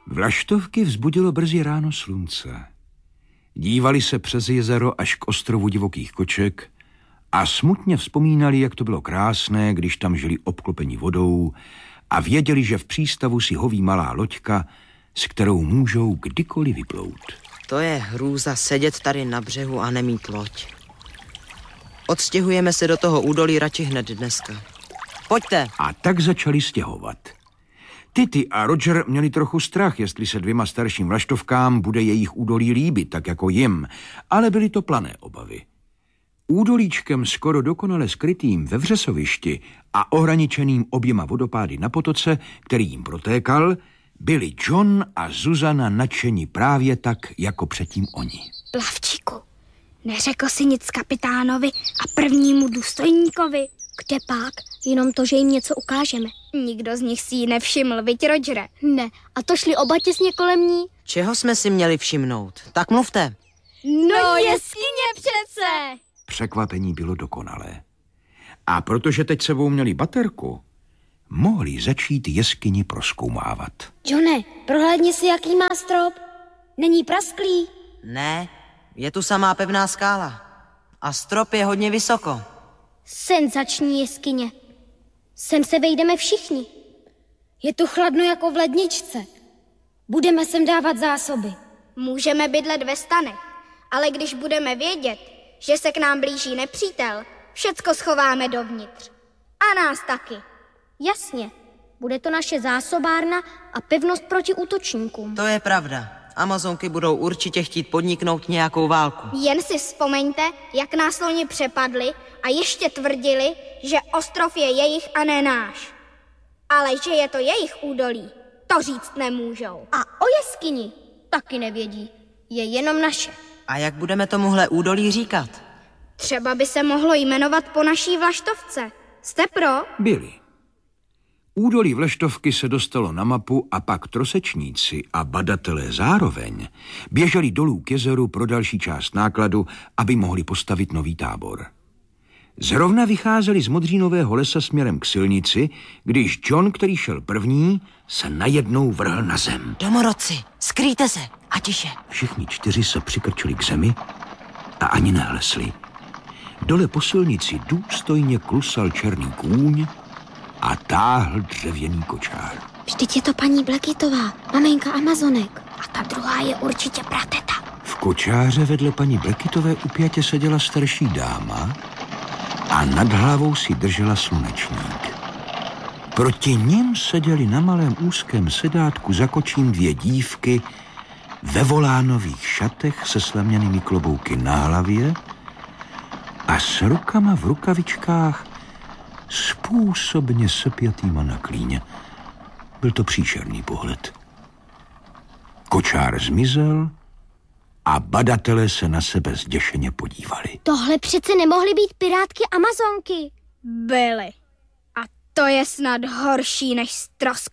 Vlaštovky vzbudilo brzy ráno slunce. Dívali se přes jezero až k ostrovu divokých koček a smutně vzpomínali, jak to bylo krásné, když tam žili obklopeni vodou a věděli, že v přístavu si hoví malá loďka, s kterou můžou kdykoliv vyplout. To je hrůza sedět tady na břehu a nemít loď. Odstěhujeme se do toho údolí radši hned dneska. Pojďte. A tak začali stěhovat. Tity a Roger měli trochu strach, jestli se 2 starším vlaštovkám bude jejich údolí líbit, tak jako jim, ale byly to plané obavy. Údolíčkem skoro dokonale skrytým ve vřesovišti a ohraničeným 2 vodopády na potoce, který jim protékal, byli John a Zuzana nadšeni právě tak, jako předtím oni. Plavčíku, neřekl si nic kapitánovi a prvnímu důstojníkovi? Kde pak? Jenom to, že jim něco ukážeme. Nikdo z nich si ji nevšiml, viď, Rogere? Ne, a to šli oba těsně kolem ní. Čeho jsme si měli všimnout? Tak mluvte. No jeskyně přece! Překvapení bylo dokonalé. A protože teď sebou měli baterku, mohli začít jeskyni prozkoumávat. Johne, prohlédni si, jaký má strop. Není prasklý? Ne, je tu samá pevná skála. A strop je hodně vysoko. Senzační jeskyně. Sem se vejdeme všichni. Je tu chladno jako v ledničce. Budeme sem dávat zásoby. Můžeme bydlet ve stanech, ale když budeme vědět, že se k nám blíží nepřítel, všecko schováme dovnitř. A nás taky. Jasně, bude to naše zásobárna a pevnost proti útočníkům. To je pravda. Amazonky budou určitě chtít podniknout nějakou válku. Jen si vzpomeňte, jak nás loni přepadli a ještě tvrdili, že ostrov je jejich a ne náš. Ale že je to jejich údolí, to říct nemůžou. A o jeskyni taky nevědí. Je jenom naše. A jak budeme tomuhle údolí říkat? Třeba by se mohlo jmenovat po naší vlaštovce. Jste pro? Byli. Údolí Vlaštovky se dostalo na mapu a pak trosečníci a badatelé zároveň běželi dolů k jezeru pro další část nákladu, aby mohli postavit nový tábor. Zrovna vycházeli z Modřínového lesa směrem k silnici, když John, který šel první, se najednou vrhl na zem. Domorodci, skrýjte se a tiše. Všichni 4 se přikrčili k zemi a ani nehlesli. Dole po silnici důstojně klusal černý kůň a táhl dřevěný kočár. Vždyť je to paní Blackitová, maminka Amazonek. A ta druhá je určitě prateta. V kočáře vedle paní Blackitové upjatě seděla starší dáma a nad hlavou si držela slunečník. Proti nim seděli na malém úzkém sedátku za kočím 2 dívky ve volánových šatech se slaměnými klobouky na hlavě a s rukama v rukavičkách způsobně sepjatýma na klíně. Byl to příšerný pohled. Kočár zmizel a badatelé se na sebe zděšeně podívali. Tohle přece nemohly být pirátky Amazonky. Byly. A to je snad horší než stroskotání.